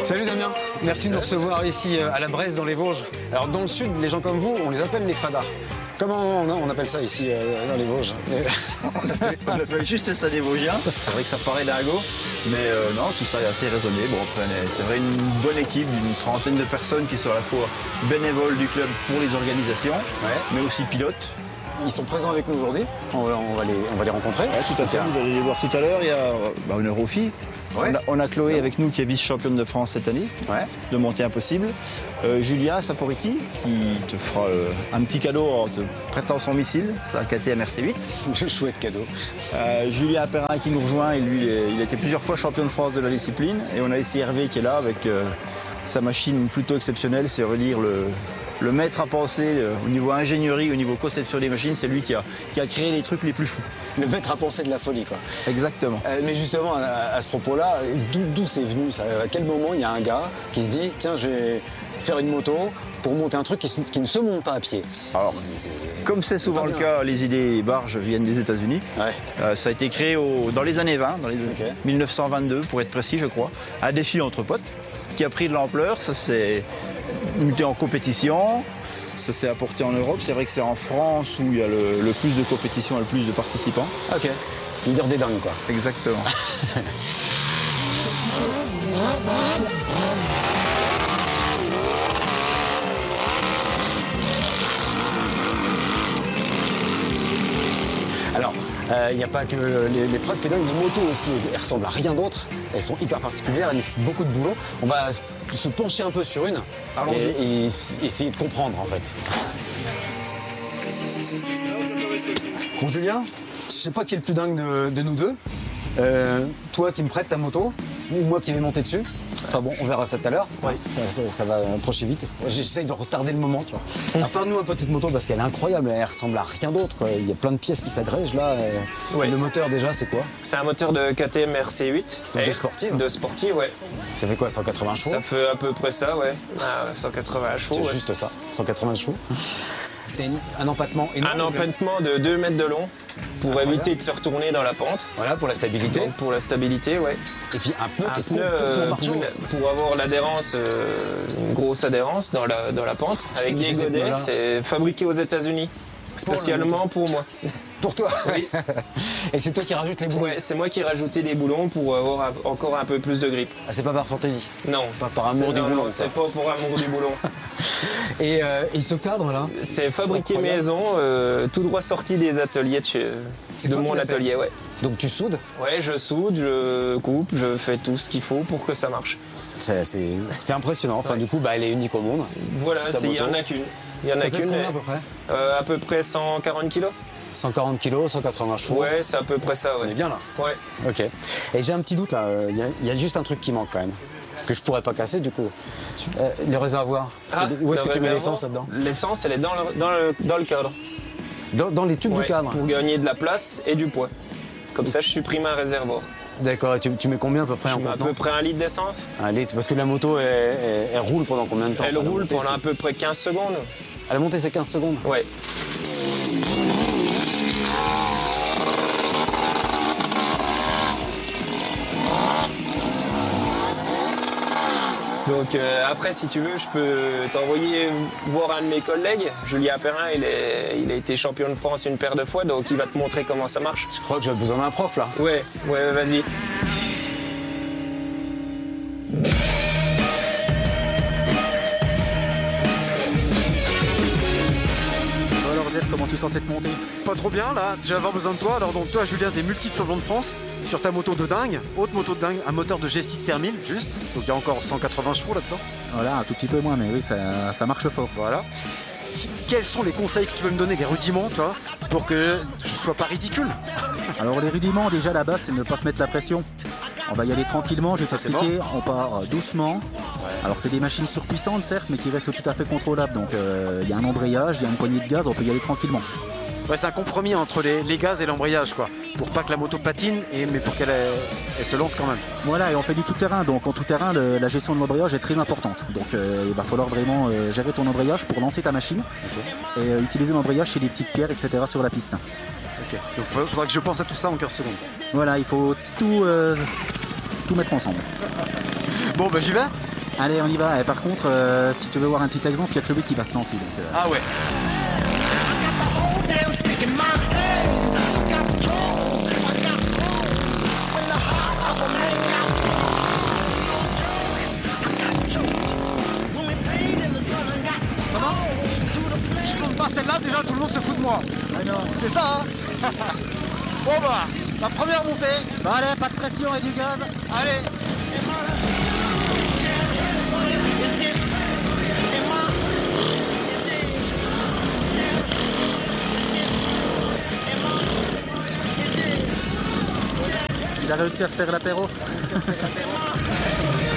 Salut Damien, merci de nous recevoir ici à la Bresse dans les Vosges. Alors dans le sud, les gens comme vous, on les appelle les fadas. Comment on appelle ça ici dans les Vosges? On appelle juste ça des Vosgiens. C'est vrai que ça paraît dingo, mais non, tout ça est assez raisonné. Bon, c'est vrai une bonne équipe d'une trentaine de personnes qui sont à la fois bénévoles du club pour les organisations, mais aussi pilotes. Ils sont présents avec nous aujourd'hui, on va les rencontrer. Ouais, tout à fait, vous allez les voir tout à l'heure, il y a une Eurofi. Ouais. On a Chloé avec nous qui est vice-championne de France cette année, de montée impossible. Julia Saporiti qui te fera un petit cadeau en te prêtant son missile, c'est un KTM RC8. Chouette cadeau. Julien Perrin qui nous rejoint, et lui il a été plusieurs fois champion de France de la discipline. Et on a ici Hervé qui est là avec sa machine plutôt exceptionnelle, c'est redire le maître à penser au niveau ingénierie, au niveau conception des machines, c'est lui qui a créé les trucs les plus fous. Le maître à penser de la folie, quoi. Exactement. Mais justement, à ce propos-là, d'où c'est venu ça? À quel moment il y a un gars qui se dit « Tiens, je vais faire une moto pour monter un truc qui ne se monte pas à pied ». Alors, comme c'est souvent le cas, les idées barges viennent des États-Unis. Ça a été créé dans les années 20, dans les 1922 pour être précis, je crois. Un défi entre potes qui a pris de l'ampleur. Ça s'est muté en compétition. Ça s'est apporté en Europe. C'est vrai que c'est en France où il y a le plus de compétition et le plus de participants. Ok. Leader des dingues, quoi. Exactement. Alors, il n'y a pas que l'épreuve qui est dingue, les motos aussi, elles ressemblent à rien d'autre. Elles sont hyper particulières, elles nécessitent beaucoup de boulot. On va se pencher un peu sur une et essayer de comprendre, en fait. Bon, Julien, je sais pas qui est le plus dingue de nous deux. Toi qui me prêtes ta moto, ou moi qui vais monter dessus. Enfin bon, on verra ça tout à l'heure. Ça va approcher vite. J'essaye de retarder le moment, tu vois. Alors parle-nous un peu de cette moto parce qu'elle est incroyable, elle ressemble à rien d'autre, quoi. Il y a plein de pièces qui s'agrègent là. Le moteur déjà, c'est quoi? C'est un moteur de KTM RC8. De sportive? De sportive, ouais. Ça fait quoi, 180 chevaux? Ça fait à peu près ça, ouais. 180 chevaux. C'est juste ça, 180 chevaux. Un empattement énorme. Un empattement de 2 mètres de long pour éviter de se retourner dans la pente. Voilà, pour la stabilité. Donc, pour la stabilité, ouais. Et puis un pneu pour avoir l'adhérence, une grosse adhérence dans la pente. Avec des godets, c'est fabriqué aux États-Unis. Spécialement pour moi. Pour toi? Oui. Et c'est toi qui rajoutes les boulons? Ouais, c'est moi qui ai rajouté des boulons pour avoir encore un peu plus de grip. Ah, c'est pas par fantaisie? Non. Pas par amour du boulon? C'est pas pour amour du boulon. Et ce cadre-là? C'est fabriqué maison, tout droit sorti des ateliers de mon atelier, ouais. Donc tu soudes? Ouais, je soude, je coupe, je fais tout ce qu'il faut pour que ça marche. C'est impressionnant. Enfin, du coup, elle est unique au monde. Voilà, il n'y en a qu'une. Il y en a qu'une. Combien à peu près? À peu près 140 kilos. 140 kilos, 180 chevaux. Ouais, c'est à peu près ça, ouais. On est bien là. Ouais. Ok. Et j'ai un petit doute là, il y a juste un truc qui manque quand même, que je pourrais pas casser du coup. Le réservoir. Où est-ce que tu mets l'essence là-dedans? L'essence, elle est dans le cadre. Dans les tubes du cadre? Pour gagner de la place et du poids. Comme ça, je supprime un réservoir. D'accord, et tu mets combien à peu près en contenance? À peu près 1 litre d'essence. 1 litre, parce que la moto, elle roule pendant combien de temps? Elle roule pendant à peu près 15 secondes. Elle a monté ses 15 secondes? Ouais. Donc après, si tu veux, je peux t'envoyer voir un de mes collègues. Julien Perrin, il a été champion de France une paire de fois, donc il va te montrer comment ça marche. Je crois que j'ai besoin d'un prof là. Ouais, vas-y. Alors Z, comment tu sens cette montée? Pas trop bien là, je vais avoir besoin de toi. Alors donc toi Julien, t'es multiple champion de France sur ta moto de dingue, haute moto de dingue, un moteur de G6 R1000 juste, donc il y a encore 180 chevaux là-dedans. Voilà, un tout petit peu moins, mais oui, ça marche fort. Voilà. Quels sont les conseils que tu peux me donner, les rudiments, tu vois, pour que je sois pas ridicule? Alors les rudiments, déjà la base, c'est de ne pas se mettre la pression. On va y aller tranquillement, je vais t'expliquer, on part doucement. Alors c'est des machines surpuissantes certes, mais qui restent tout à fait contrôlables. Donc il y a un embrayage, il y a une poignée de gaz, on peut y aller tranquillement. Ouais, c'est un compromis entre les gaz et l'embrayage, quoi. Pour pas que la moto patine, mais pour qu'elle se lance quand même. Voilà, et on fait du tout-terrain. Donc en tout-terrain, la gestion de l'embrayage est très importante. Donc il va falloir vraiment gérer ton embrayage pour lancer ta machine. Et utiliser l'embrayage chez des petites pierres, etc. sur la piste. Ok, donc il faudra que je pense à tout ça en 15 secondes. Voilà, il faut tout mettre ensemble. Bon, bah j'y vais. Allez, on y va. Et par contre, si tu veux voir un petit exemple, il y a Chloé qui va se lancer. Donc, Ah ouais. Comment? Si je monte pas celle-là, déjà tout le monde se fout de moi. C'est ça, hein. Bon bah, la première montée. Bon, allez, pas de pression et du gaz. Allez. Il a réussi à se faire l'apéro.